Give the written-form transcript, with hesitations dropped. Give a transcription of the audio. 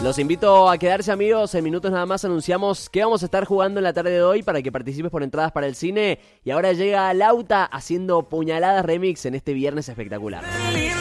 Los invito a quedarse, amigos. En minutos nada más anunciamos que vamos a estar jugando en la tarde de hoy para que participes por entradas para el cine. Y ahora llega Lauta haciendo Puñaladas Remix en este viernes espectacular.